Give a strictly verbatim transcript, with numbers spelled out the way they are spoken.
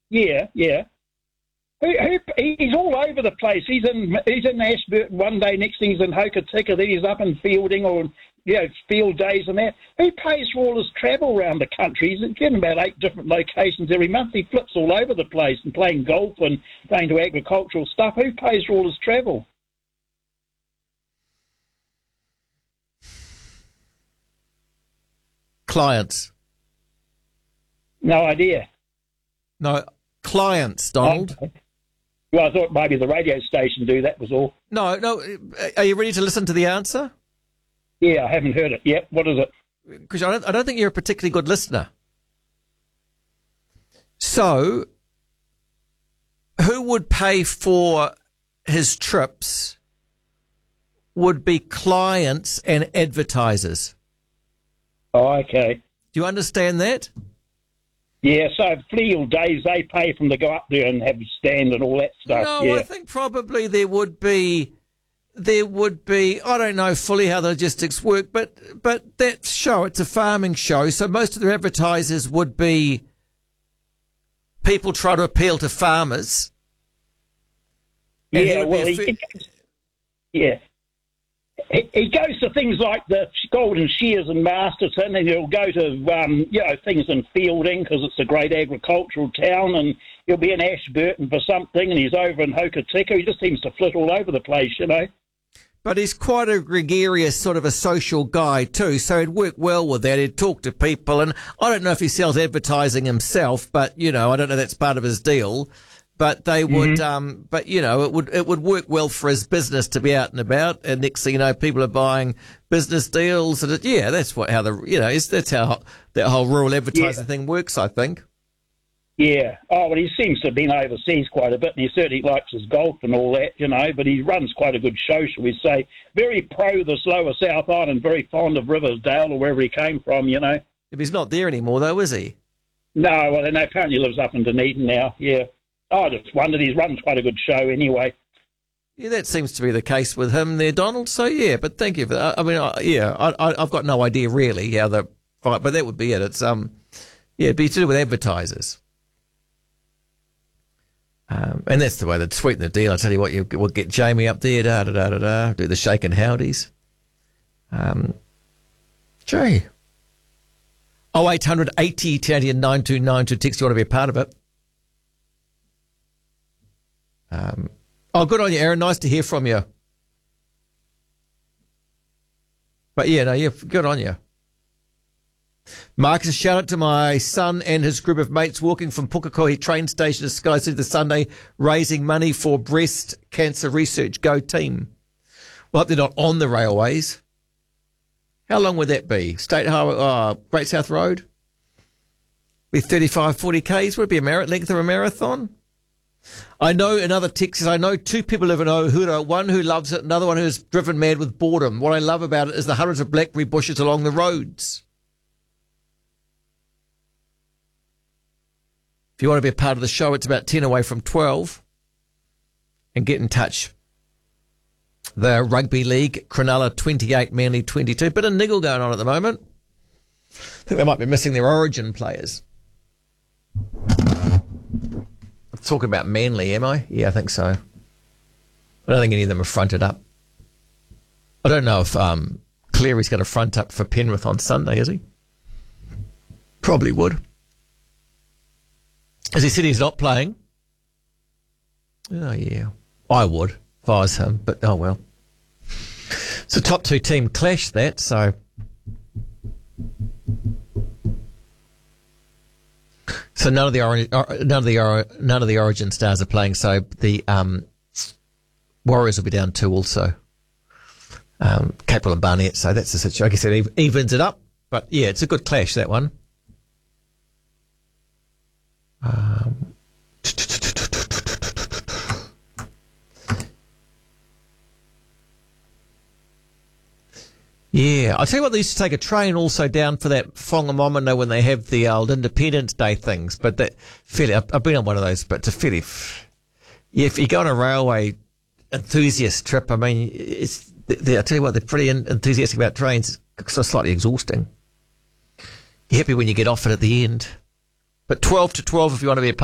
Yeah, yeah. Who, who, he's all over the place. He's in he's in Ashburton one day, next thing he's in Hokitika, then he's up in Fielding or you know field days and that. Who pays for all his travel around the country? He's getting about eight different locations every month. He flips all over the place and playing golf and going to agricultural stuff. Who pays for all his travel? Clients. No idea. No, clients, Donald. Oh. Well, I thought maybe the radio station do, that was all. No, no. Are you ready to listen to the answer? Yeah, I haven't heard it yet. What is it? Because I don't, I don't think you're a particularly good listener. So, who would pay for his trips would be clients and advertisers. Oh, okay. Do you understand that? Yeah, so field days, they pay for them to go up there and have a stand and all that stuff. No, yeah. I think probably there would be, there would be, I don't know fully how the logistics work, but, but that show, it's a farming show, so most of the advertisers would be people trying to appeal to farmers. Yeah, well, he, fe- yeah. He, he goes to things like the Golden Shears in Masterton, and he'll go to, um, you know, things in Fielding because it's a great agricultural town, and he'll be in Ashburton for something, and he's over in Hokitika. He just seems to flit all over the place, you know. But he's quite a gregarious sort of a social guy too, so he'd work well with that. He'd talk to people, and I don't know if he sells advertising himself, but, you know, I don't know that's part of his deal. But they would, mm-hmm. um, but you know, it would it would work well for his business to be out and about. And next thing you know, people are buying business deals, and it, yeah, that's what how the you know it's, that's how that whole rural advertising yeah. thing works. I think. Yeah. Oh, well, he seems to have been overseas quite a bit, and he certainly likes his golf and all that, you know. But he runs quite a good show, shall we say? Very pro this lower South Island, very fond of Riversdale or wherever he came from, you know. If he's not there anymore, though, is he? No. Well, then apparently he lives up in Dunedin now. Yeah. Oh, I just wondered. He's run quite a good show anyway. Yeah, that seems to be the case with him there, Donald. So, yeah, but thank you for that. I mean, I, yeah, I, I, I've got no idea really how the fight, but that would be it. It's, um, yeah, it'd be to do with advertisers. Um, and that's the way they'd sweeten the deal. I tell you what, you, we'll get Jamie up there, da, da, da, da, da, do the shake and howdies. Um, gee. oh eight hundred eighty ten and nine two nine two text you want to be a part of it. Um, oh, good on you, Aaron. Nice to hear from you. But yeah, no, yeah, good on you. Marcus, a shout out to my son and his group of mates walking from Pukekohe train station to Sky City this Sunday, raising money for breast cancer research. Go team. Well, I hope they're not on the railways. How long would that be? State Highway, uh, Great South Road? Be thirty-five, forty kays? Would it be a mar- length of a marathon? I know another Texas, I know two people live in Ohura, one who loves it, another one who is driven mad with boredom. What I love about it is the hundreds of blackberry bushes along the roads. If you want to be a part of the show, it's about ten away from twelve. And get in touch. The Rugby League, Cronulla twenty-eight, Manly twenty-two. Bit of niggle going on at the moment. I think they might be missing their origin players. Talking about Manly, am I? Yeah, I think so. I don't think any of them are fronted up. I don't know if um, Cleary's going to front up for Penrith on Sunday, is he? Probably would. As he said, he's not playing. Oh, yeah. I would if I was him, but oh well. It's a top two team clash, that, so... So none of the ori- none of the ori- none of the Origin stars are playing. So the um, Warriors will be down two also. Um, Capel and Barnett. So that's the situation. I guess it evens it up. But yeah, it's a good clash, that one. Um, Yeah, I'll tell you what, they used to take a train also down for that Whangamomino when they have the old Independence Day things, but that fairly, I've, I've been on one of those, but it's a fairly, yeah, if you go on a railway enthusiast trip, I mean, it's, they, I'll tell you what, they're pretty enthusiastic about trains. It's sort of slightly exhausting. You're happy when you get off it at the end. But twelve to twelve if you want to be a